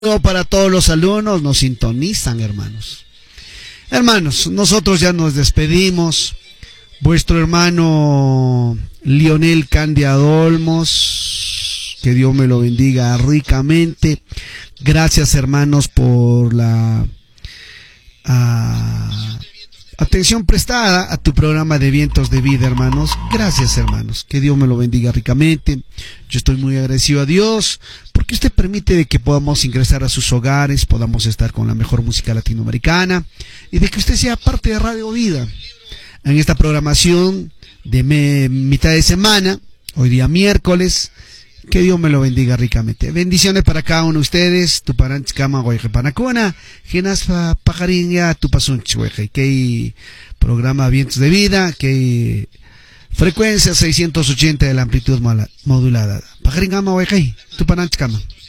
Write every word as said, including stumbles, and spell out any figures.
Para todos los alumnos, nos sintonizan, hermanos. Hermanos, nosotros ya nos despedimos. Vuestro hermano Lionel Candia Olmos, que Dios me lo bendiga ricamente. Gracias, hermanos, por la uh, atención prestada a tu programa de Vientos de Vida, hermanos. Gracias, hermanos, que Dios me lo bendiga ricamente. Yo estoy muy agradecido a Dios porque usted permite de que podamos ingresar a sus hogares, podamos estar con la mejor música latinoamericana y de que usted sea parte de Radio Vida en esta programación de me, mitad de semana, hoy día miércoles. Que Dios me lo bendiga ricamente. Bendiciones para cada uno de ustedes. Tu paranchikama guayje panacona, genas pajaringa tu pasunch guayje. Que programa Vientos de Vida, que frecuencia seiscientos ochenta de la amplitud modulada. Pajaringama guayje, tu paranchikama.